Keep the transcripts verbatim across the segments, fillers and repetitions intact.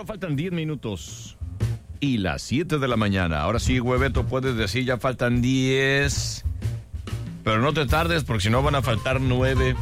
Bueno, faltan diez minutos y las siete de la mañana. Ahora sí, Hueveto, puedes decir ya faltan diez. Pero no te tardes porque si no van a faltar nueve.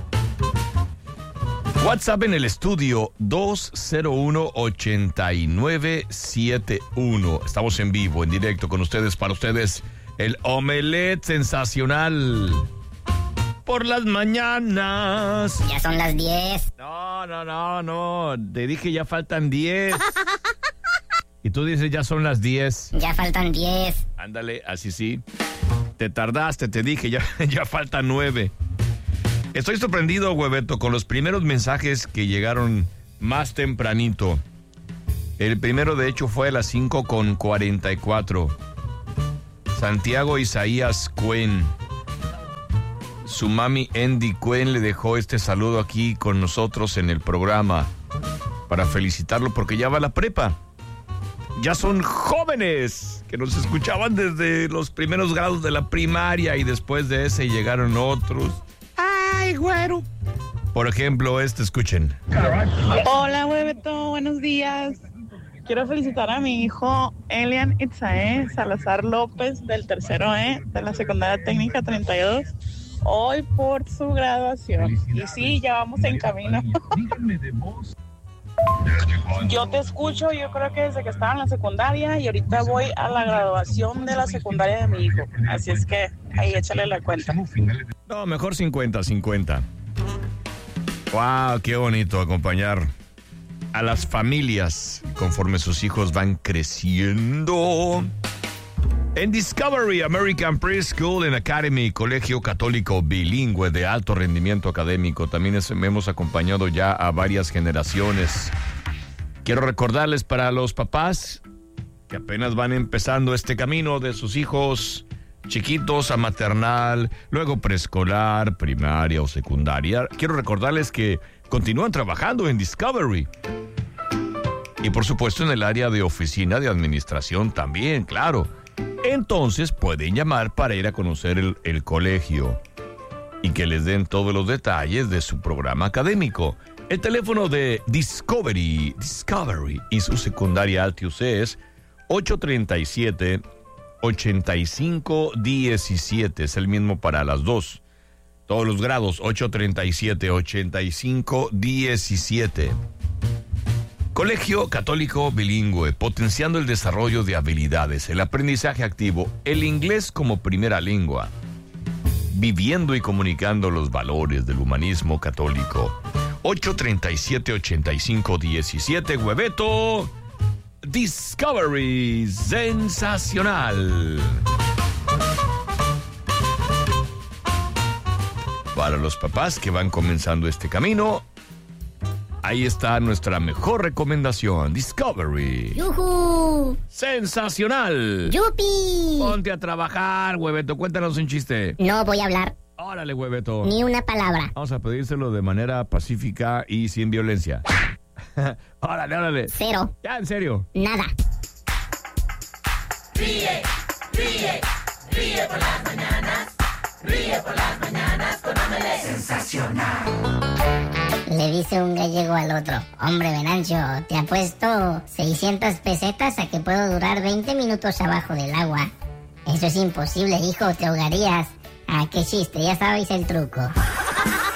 WhatsApp en el estudio dos cero uno, ocho nueve siete uno. Estamos en vivo, en directo con ustedes, para ustedes, el Omelette Sensacional. Por las mañanas. Ya son las diez. No, no, no, no. Te dije ya faltan diez. Y tú dices ya son las diez. Ya faltan diez. Ándale, así sí. Te tardaste, te dije, ya, ya faltan nueve. Estoy sorprendido, Hueveto, con los primeros mensajes que llegaron más tempranito. El primero, de hecho, fue a las cinco con cuarenta y cuatro. Santiago Isaías Cuen. Su mami Andy Cuen le dejó este saludo aquí con nosotros en el programa para felicitarlo porque ya va a la prepa. Ya son jóvenes que nos escuchaban desde los primeros grados de la primaria y después de ese llegaron otros. ¡Ay, güero! Por ejemplo, este, escuchen. Hola, Hueveto, buenos días. Quiero felicitar a mi hijo Elian Itzae Salazar López del tercero E de la secundaria técnica treinta y dos hoy por su graduación. Y sí, ya vamos en camino. Yo te escucho, yo creo que desde que estaba en la secundaria y ahorita voy a la graduación de la secundaria de mi hijo. Así es que ahí échale la cuenta. No, mejor cincuenta, cincuenta. ¡Wow! ¡Qué bonito acompañar a las familias conforme sus hijos van creciendo! En Discovery American Preschool and Academy, colegio católico bilingüe de alto rendimiento académico, también es, hemos acompañado ya a varias generaciones. Quiero recordarles para los papás que apenas van empezando este camino de sus hijos chiquitos a maternal, luego preescolar, primaria o secundaria. Quiero recordarles que continúan trabajando en Discovery. Y por supuesto en el área de oficina de administración también, claro. Entonces pueden llamar para ir a conocer el, el colegio y que les den todos los detalles de su programa académico. El teléfono de Discovery, Discovery y su secundaria Altius es ocho tres siete, ocho cinco uno siete. Es el mismo para las dos. Todos los grados, ocho tres siete, ocho cinco uno siete. Colegio Católico Bilingüe, potenciando el desarrollo de habilidades, el aprendizaje activo, el inglés como primera lengua, viviendo y comunicando los valores del humanismo católico. ocho tres siete, ocho cinco uno siete, Hueveto, Discovery Sensacional. Para los papás que van comenzando este camino, ahí está nuestra mejor recomendación, Discovery. ¡Yujú! ¡Sensacional! ¡Yupi! Ponte a trabajar, Hueveto, cuéntanos un chiste. No voy a hablar. Órale, Hueveto. Ni una palabra. Vamos a pedírselo de manera pacífica y sin violencia. Órale, órale. Cero. Ya, en serio. Nada. Ríe, ríe, ríe por las mañanas. Ríe por las mañanas con Omelette Sensacional. Le dice un gallego al otro: hombre, Venancio, te apuesto seiscientas pesetas a que puedo durar veinte minutos abajo del agua. Eso es imposible, hijo, te ahogarías. Ah, qué chiste, ya sabéis el truco.